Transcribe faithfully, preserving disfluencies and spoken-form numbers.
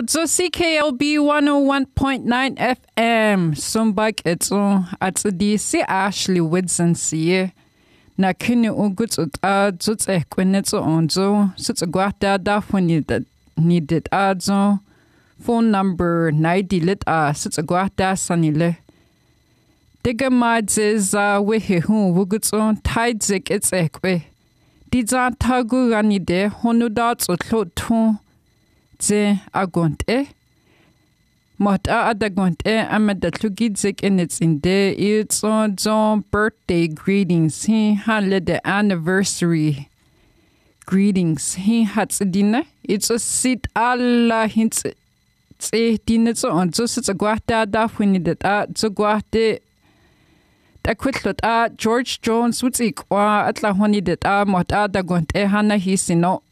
zo C K L B one oh one point nine F M. Sombak eto at di si Ashley Woodson siye. Na kini ugut ut a zut e kweneto onzo. Sut guata da funi that needed adzo. Phone number ninety lit a sut guata sanile. Diga madze za wehe hu wugutso taidzik it's ekwe. Diza tagu ganide honudat ut tu. Ze agonte Mota adagonte amadtlugidzik in its inde it's on zon birthday greetings he had the anniversary greetings he had dina it's a sit alla hints tse dina so on so sits a guata da funi that at so guate da quitlot at George Jones what's ikwa atla honi that a mota adagonte hana hisino